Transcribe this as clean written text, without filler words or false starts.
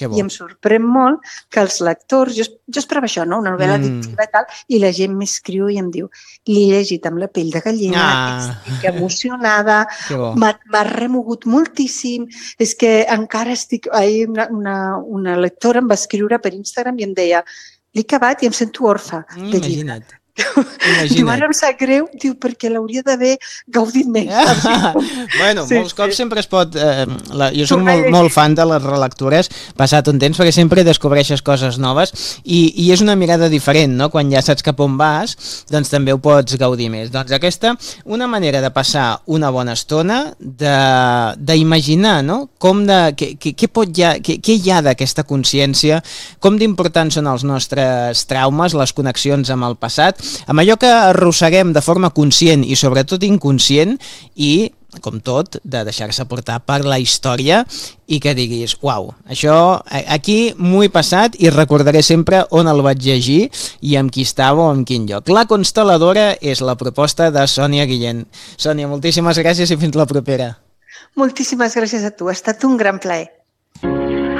bo. I em sorprèn molt que els lectors, jo esperava això, no? Una novel·la addictiva i tal, i la gent m'escriu i em diu, l'he llegit amb la pell de gallina, estic emocionada, m'ha remogut moltíssim, és que encara estic... Ahir una lectora em va escriure per Instagram i em deia, l'he acabat i em sento orfa de llibre. Diu, ara em sap greu, diu, perquè l'hauria d'haver gaudit més. Bueno, molts cops sempre es pot... Jo soc molt fan de les relectures, passat un temps, perquè sempre descobreixes coses noves i és una mirada diferent, no? Quan ja saps cap on vas, doncs també ho pots gaudir més. Doncs aquesta, una manera de passar una bona estona, d'imaginar, no? Què hi ha d'aquesta consciència, com d'importants són els nostres traumes, les connexions amb el passat, amb allò que arrosseguem de forma conscient i sobretot inconscient i, com tot, de deixar-se portar per la història i que diguis, uau, això aquí m'ho he passat i recordaré sempre on el vaig llegir i amb qui estava o en quin lloc. La Constel·ladora és la proposta de Sònia Guillén. Sònia, moltíssimes gràcies i fins la propera. Moltíssimes gràcies a tu, ha estat un gran plaer.